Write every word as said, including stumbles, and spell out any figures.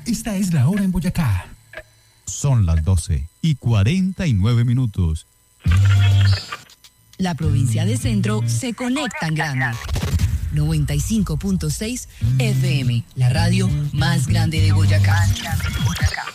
Esta es la hora en Boyacá. Son las doce y cuarenta y nueve minutos. La provincia de Centro se conecta en grande. noventa y cinco punto seis F M, la radio más grande de Boyacá.